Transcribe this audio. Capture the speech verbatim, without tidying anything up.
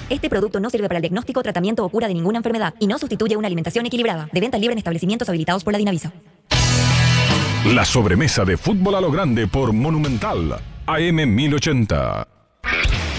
Este producto no sirve para el diagnóstico, tratamiento o cura de ninguna enfermedad y no sustituye una alimentación equilibrada. De venta libre en establecimientos habilitados por la Dinavisa. La sobremesa de fútbol a lo grande por Monumental A M mil ochenta.